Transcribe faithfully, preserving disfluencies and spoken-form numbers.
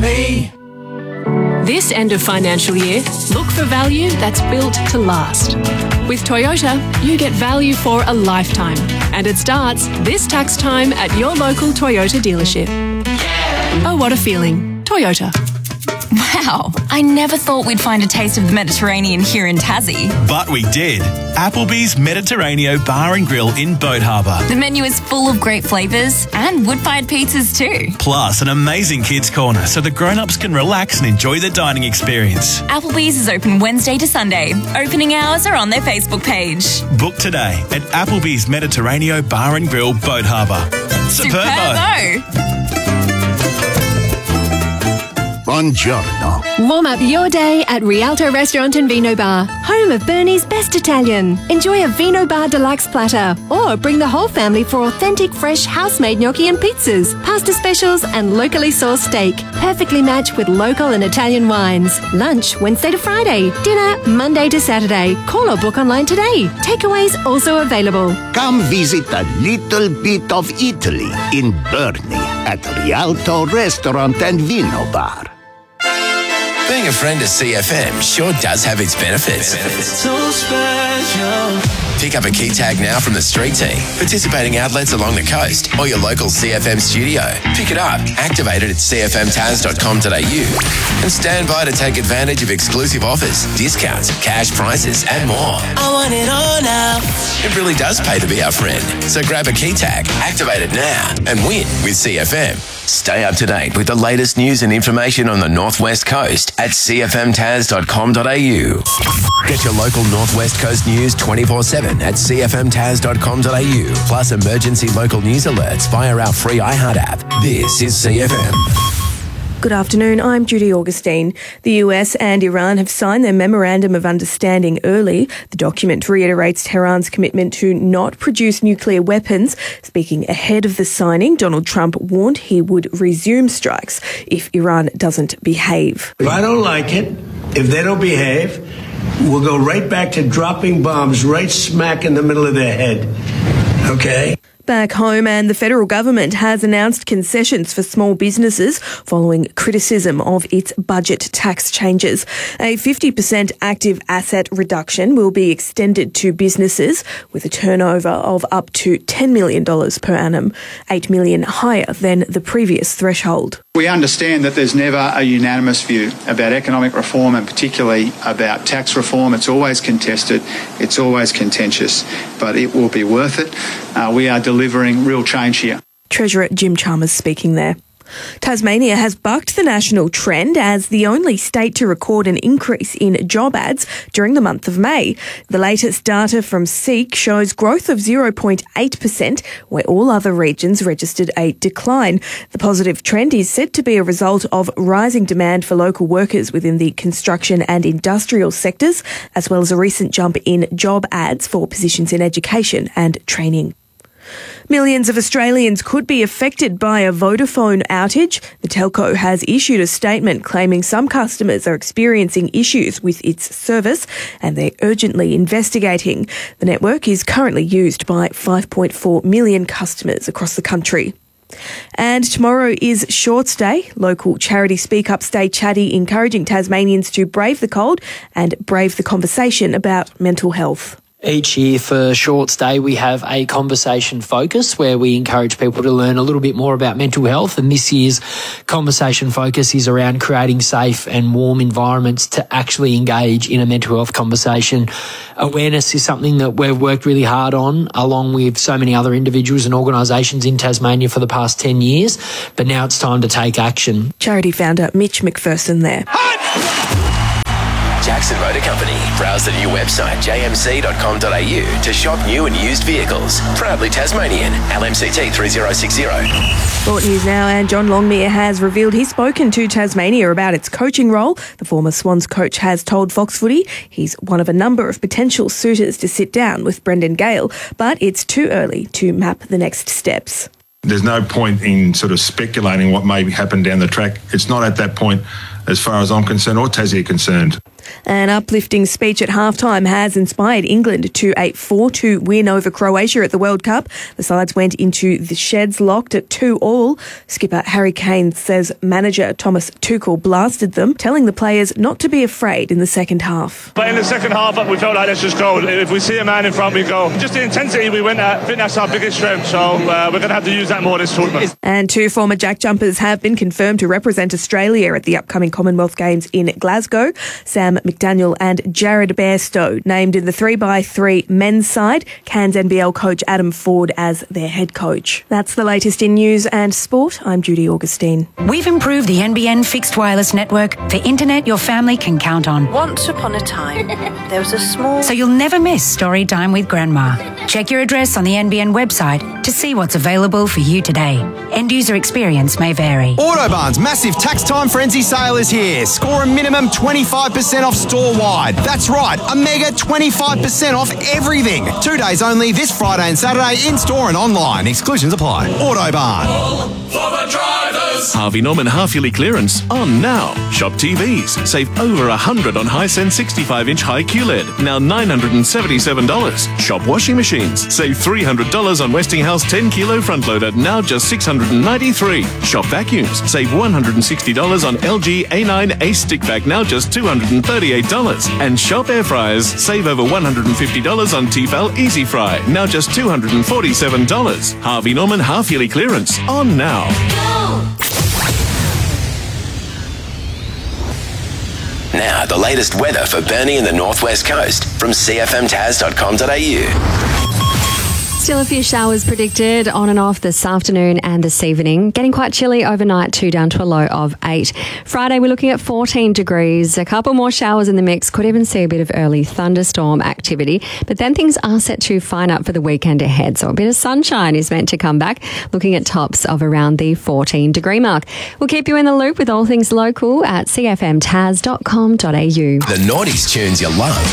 me. This end of financial year, look for value that's built to last. With Toyota, you get value for a lifetime. And it starts this tax time at your local Toyota dealership. Oh, what a feeling. Toyota. Wow, I never thought we'd find a taste of the Mediterranean here in Tassie. But we did. Applebee's Mediterraneo Bar and Grill in Boat Harbour. The menu is full of great flavours and wood-fired pizzas too. Plus an amazing kids' corner so the grown-ups can relax and enjoy the dining experience. Applebee's is open Wednesday to Sunday. Opening hours are on their Facebook page. Book today at Applebee's Mediterraneo Bar and Grill, Boat Harbour. Superbo! Buongiorno. Warm up your day at Rialto Restaurant and Vino Bar, home of Bernie's best Italian. Enjoy a Vino Bar Deluxe platter or bring the whole family for authentic, fresh, house-made gnocchi and pizzas, pasta specials and locally sourced steak, perfectly matched with local and Italian wines. Lunch Wednesday to Friday, dinner Monday to Saturday. Call or book online today. Takeaways also available. Come visit a little bit of Italy in Bernie at Rialto Restaurant and Vino Bar. Being a friend of C F M sure does have its benefits. So special. Pick up a key tag now from the street team, participating outlets along the coast, or your local C F M studio. Pick it up, activate it at c f m taz dot com dot a u, and stand by to take advantage of exclusive offers, discounts, cash prices, and more. I want it all now. It really does pay to be our friend. So grab a key tag, activate it now, and win with C F M. Stay up to date with the latest news and information on the Northwest Coast at c f m taz dot com dot a u. Get your local Northwest Coast news twenty-four seven at c f m taz dot com dot a u, plus emergency local news alerts via our free iHeart app. This is C F M. Good afternoon, I'm Judy Augustine. The U S and Iran have signed their Memorandum of Understanding early. The document reiterates Tehran's commitment to not produce nuclear weapons. Speaking ahead of the signing, Donald Trump warned he would resume strikes if Iran doesn't behave. If I don't like it, if they don't behave, we'll go right back to dropping bombs right smack in the middle of their head. Okay? Back home, and the federal government has announced concessions for small businesses following criticism of its budget tax changes. A fifty percent active asset reduction will be extended to businesses with a turnover of up to ten million dollars per annum, eight million dollars higher than the previous threshold. We understand that there's never a unanimous view about economic reform and particularly about tax reform. It's always contested, it's always contentious, but it will be worth it. Uh, we are delivering real change here. Treasurer Jim Chalmers speaking there. Tasmania has bucked the national trend as the only state to record an increase in job ads during the month of May. The latest data from SEEK shows growth of zero point eight percent, where all other regions registered a decline. The positive trend is said to be a result of rising demand for local workers within the construction and industrial sectors, as well as a recent jump in job ads for positions in education and training. Millions of Australians could be affected by a Vodafone outage. The telco has issued a statement claiming some customers are experiencing issues with its service and they're urgently investigating. The network is currently used by five point four million customers across the country. And tomorrow is Shorts Day. Local charity Speak Up Stay Chatty encouraging Tasmanians to brave the cold and brave the conversation about mental health. Each year for Shorts Day, we have a conversation focus where we encourage people to learn a little bit more about mental health. And this year's conversation focus is around creating safe and warm environments to actually engage in a mental health conversation. Awareness is something that we've worked really hard on, along with so many other individuals and organisations in Tasmania for the past ten years. But now it's time to take action. Charity founder Mitch McPherson there. Jackson Motor Company. Browse the new website j m c dot com dot a u to shop new and used vehicles. Proudly Tasmanian. L M C T three zero six zero. Sport news now, and John Longmire has revealed he's spoken to Tasmania about its coaching role. The former Swans coach has told Fox Footy he's one of a number of potential suitors to sit down with Brendan Gale, but it's too early to map the next steps. There's no point in sort of speculating what may happen down the track. It's not at that point as far as I'm concerned or Tassie are concerned. An uplifting speech at halftime has inspired England to a four two win over Croatia at the World Cup. The sides went into the sheds locked at two all. Skipper Harry Kane says manager Thomas Tuchel blasted them, telling the players not to be afraid in the second half. But in the second half, we felt like let's just go. If we see a man in front, we go. Just the intensity we went at, I think that's our biggest strength. So uh, we're going to have to use that more this tournament. And two former Jack Jumpers have been confirmed to represent Australia at the upcoming Commonwealth Games in Glasgow. Sam McDaniel and Jared Bairstow named in the three by three men's side. Cairns N B L coach Adam Ford as their head coach. That's the latest in news and sport. I'm Judy Augustine. We've improved the N B N fixed wireless network for internet your family can count on. Once upon a time, there was a small... So you'll never miss story time with Grandma. Check your address on the N B N website to see what's available for you today. End user experience may vary. Autobarn's massive tax time frenzy sale is here. Score a minimum twenty-five percent off store-wide. That's right, a mega twenty-five percent off everything. Two days only this Friday and Saturday in-store and online. Exclusions apply. Autobarn. All for the drivers. Harvey Norman half-yearly clearance on now. Shop T Vs. Save over one hundred dollars on Hisense sixty-five inch high Q L E D. Now nine hundred seventy-seven dollars. Shop washing machines. Save three hundred dollars on Westinghouse ten kilo front loader. Now just six hundred ninety-three dollars. Shop vacuums. Save one hundred sixty dollars on L G A nine Ace stick vac. Now just two hundred thirty-eight dollars. And shop air fryers. Save over one hundred fifty dollars on Tefal Easy Fry. Now just two hundred forty-seven dollars. Harvey Norman half-yearly clearance on now. Now, the latest weather for Burnie and the Northwest Coast from c f m taz dot com dot a u. Still a few showers predicted on and off this afternoon and this evening. Getting quite chilly overnight too, down to a low of eight. Friday, we're looking at fourteen degrees. A couple more showers in the mix. Could even see a bit of early thunderstorm activity. But then things are set to fine up for the weekend ahead. So a bit of sunshine is meant to come back. Looking at tops of around the fourteen degree mark. We'll keep you in the loop with all things local at c f m taz dot com dot a u. The Naughties tunes you love.